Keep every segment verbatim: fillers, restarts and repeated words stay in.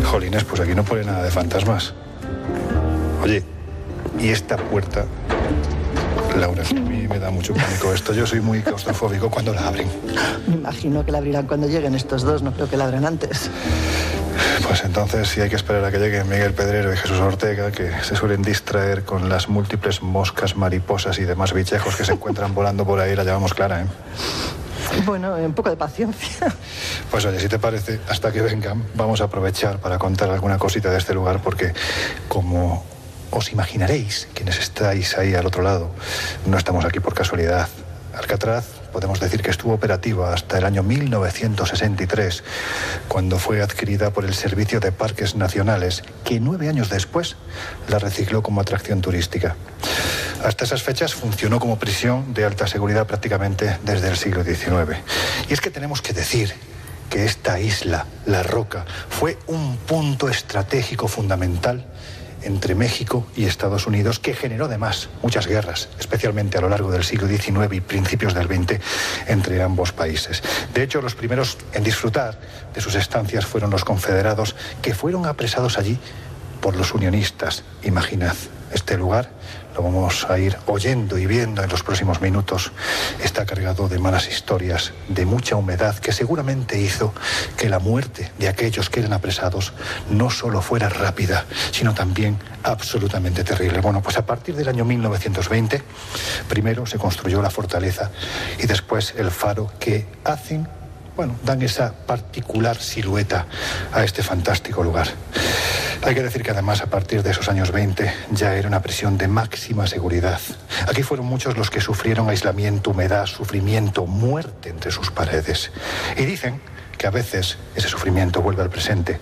Jolines, pues aquí no pone nada de fantasmas. Oye, ¿y esta puerta? Laura, a mí me da mucho pánico esto. Yo soy muy claustrofóbico cuando la abren. Me imagino que la abrirán cuando lleguen estos dos, no creo que la abran antes. Pues entonces sí hay que esperar a que lleguen Miguel Pedrero y Jesús Ortega, que se suelen distraer con las múltiples moscas, mariposas y demás bichejos que se encuentran volando por ahí. La llevamos clara, ¿eh? Bueno, un poco de paciencia. Pues oye, si te parece, hasta que vengan, vamos a aprovechar para contar alguna cosita de este lugar, porque como os imaginaréis, quienes estáis ahí al otro lado, no estamos aquí por casualidad. Alcatraz, podemos decir que estuvo operativa hasta el año mil novecientos sesenta y tres, cuando fue adquirida por el Servicio de Parques Nacionales, que nueve años después la recicló como atracción turística. Hasta esas fechas funcionó como prisión de alta seguridad prácticamente desde el siglo diecinueve. Y es que tenemos que decir que esta isla, La Roca, fue un punto estratégico fundamental entre México y Estados Unidos, que generó además muchas guerras, especialmente a lo largo del siglo diecinueve y principios del veinte, entre ambos países. De hecho, los primeros en disfrutar de sus estancias fueron los confederados, que fueron apresados allí por los unionistas. Imaginad, este lugar, lo vamos a ir oyendo y viendo en los próximos minutos, está cargado de malas historias, de mucha humedad, que seguramente hizo que la muerte de aquellos que eran apresados no solo fuera rápida, sino también absolutamente terrible. Bueno, pues a partir del año mil novecientos veinte, primero se construyó la fortaleza y después el faro, que hacen, bueno, dan esa particular silueta a este fantástico lugar. Hay que decir que además a partir de esos años veinte ya era una prisión de máxima seguridad. Aquí fueron muchos los que sufrieron aislamiento, humedad, sufrimiento, muerte entre sus paredes. Y dicen que a veces ese sufrimiento vuelve al presente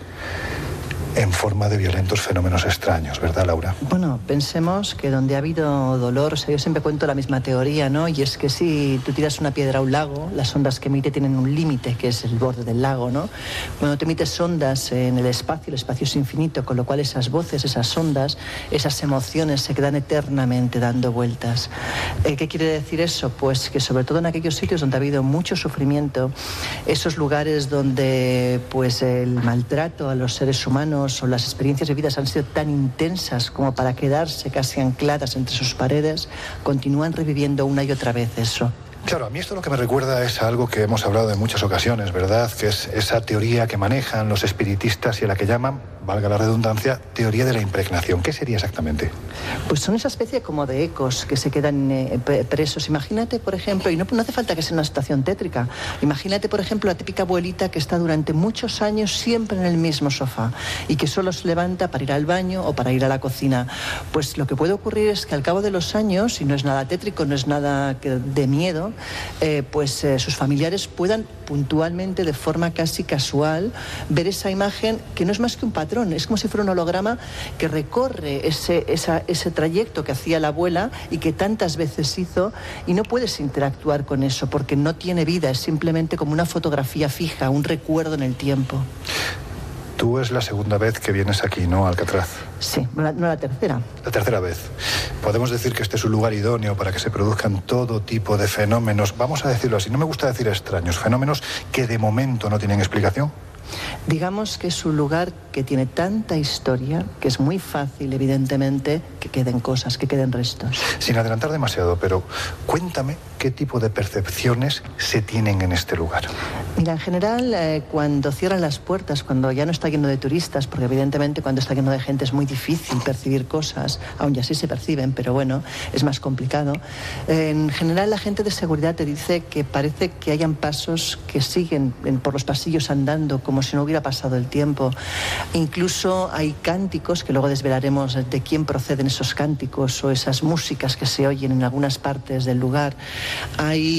en forma de violentos fenómenos extraños, ¿verdad, Laura? Bueno, pensemos que donde ha habido dolor, o sea, yo siempre cuento la misma teoría, ¿no? Y es que si tú tiras una piedra a un lago, las ondas que emite tienen un límite, que es el borde del lago, ¿no? Cuando te emites ondas en el espacio, el espacio es infinito, con lo cual esas voces, esas ondas, esas emociones se quedan eternamente dando vueltas. Eh, ¿Qué quiere decir eso? Pues que sobre todo en aquellos sitios donde ha habido mucho sufrimiento, esos lugares donde pues el maltrato a los seres humanos o las experiencias vividas han sido tan intensas como para quedarse casi ancladas entre sus paredes, continúan reviviendo una y otra vez eso. Claro, a mí esto lo que me recuerda es algo que hemos hablado en muchas ocasiones, ¿verdad? Que es esa teoría que manejan los espiritistas y a la que llaman, valga la redundancia, teoría de la impregnación. ¿Qué sería exactamente? Pues son esa especie como de ecos que se quedan eh, presos. Imagínate, por ejemplo, y no, no hace falta que sea una situación tétrica, imagínate, por ejemplo, la típica abuelita que está durante muchos años siempre en el mismo sofá y que solo se levanta para ir al baño o para ir a la cocina. Pues lo que puede ocurrir es que al cabo de los años, y no es nada tétrico, no es nada de miedo, eh, pues eh, sus familiares puedan puntualmente, de forma casi casual, ver esa imagen que no es más que un patrón, es como si fuera un holograma que recorre ese, esa, ese trayecto que hacía la abuela y que tantas veces hizo, y no puedes interactuar con eso porque no tiene vida, es simplemente como una fotografía fija, un recuerdo en el tiempo. Tú es la segunda vez que vienes aquí, ¿no, Alcatraz? Sí, no la, no la tercera. La tercera vez. Podemos decir que este es un lugar idóneo para que se produzcan todo tipo de fenómenos, vamos a decirlo así, no me gusta decir extraños, fenómenos que de momento no tienen explicación. Digamos que es un lugar que tiene tanta historia que es muy fácil, evidentemente, que queden cosas, que queden restos. Sin adelantar demasiado, pero cuéntame qué tipo de percepciones se tienen en este lugar. Mira, en general, eh, cuando cierran las puertas, cuando ya no está lleno de turistas, porque evidentemente cuando está lleno de gente es muy difícil percibir cosas, aun ya sí se perciben, pero bueno, es más complicado. Eh, en general, la gente de seguridad te dice que parece que hayan pasos que siguen en, por los pasillos andando como si no hubiera pasado el tiempo. Incluso hay cánticos, que luego desvelaremos de quién proceden esos cánticos o esas músicas que se oyen en algunas partes del lugar. Hay